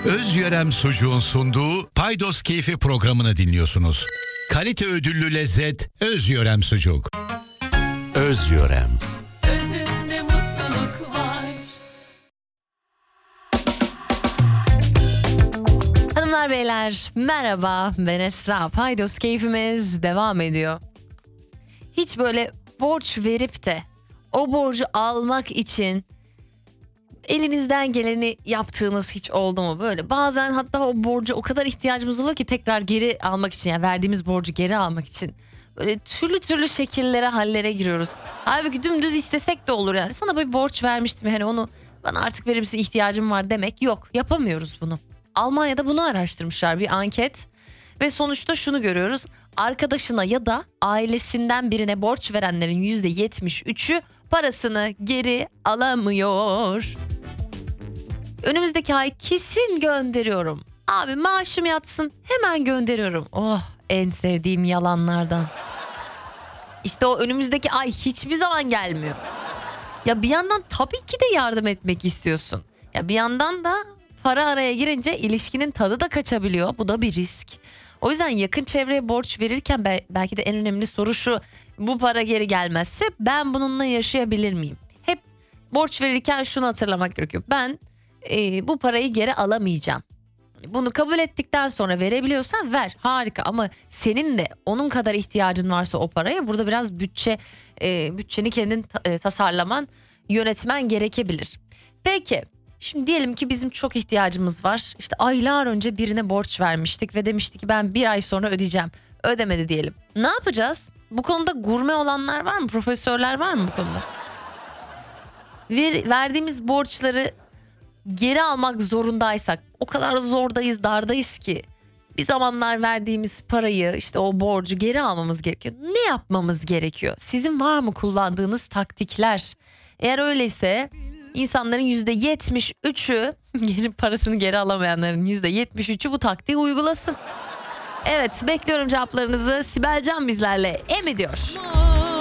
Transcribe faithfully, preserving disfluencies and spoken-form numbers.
Özyörem Sucuğun sunduğu Paydos Keyfi programını dinliyorsunuz. Kalite ödüllü lezzet Özyörem Sucuk. Özyörem. Özünde mutluluk var. Hanımlar beyler merhaba, ben Esra. Paydos Keyfimiz devam ediyor. Hiç böyle borç verip de o borcu almak için elinizden geleni yaptığınız hiç oldu mu? Böyle bazen hatta o borcu o kadar ihtiyacımız oluyor ki tekrar geri almak için, yani verdiğimiz borcu geri almak için böyle türlü türlü şekillere, hallere giriyoruz. Halbuki dümdüz istesek de olur yani. Sana bir borç vermiştim, hani onu bana artık verir misin, ihtiyacım var demek yok. Yapamıyoruz bunu. Almanya'da bunu araştırmışlar, bir anket ve sonuçta şunu görüyoruz. Arkadaşına ya da ailesinden birine borç verenlerin yüzde yetmiş üçü parasını geri alamıyor. Önümüzdeki ay kesin gönderiyorum. Abi maaşım yatsın hemen gönderiyorum. Oh, en sevdiğim yalanlardan. İşte o önümüzdeki ay hiçbir zaman gelmiyor. Ya bir yandan tabii ki de yardım etmek istiyorsun. Ya bir yandan da para araya girince ilişkinin tadı da kaçabiliyor. Bu da bir risk. O yüzden yakın çevreye borç verirken belki de en önemli soru şu: bu para geri gelmezse ben bununla yaşayabilir miyim? Hep borç verirken şunu hatırlamak gerekiyor. Ben e, bu parayı geri alamayacağım. Bunu kabul ettikten sonra verebiliyorsan ver, harika, ama senin de onun kadar ihtiyacın varsa o paraya, burada biraz bütçe e, bütçeni kendin ta, e, tasarlaman, yönetmen gerekebilir. Peki. Şimdi diyelim ki bizim çok ihtiyacımız var. İşte aylar önce birine borç vermiştik ve demiştik ki ben bir ay sonra ödeyeceğim. Ödemedi diyelim. Ne yapacağız? Bu konuda gurme olanlar var mı? Profesörler var mı bu konuda? Ver, verdiğimiz borçları geri almak zorundaysak, o kadar zordayız, dardayız ki bir zamanlar verdiğimiz parayı, işte o borcu geri almamız gerekiyor. Ne yapmamız gerekiyor? Sizin var mı kullandığınız taktikler? Eğer öyleyse İnsanların yüzde yetmiş üçü, geri parasını geri alamayanların yüzde yetmiş üçü bu taktiği uygulasın. Evet, bekliyorum cevaplarınızı. Sibel Can bizlerle em ediyor.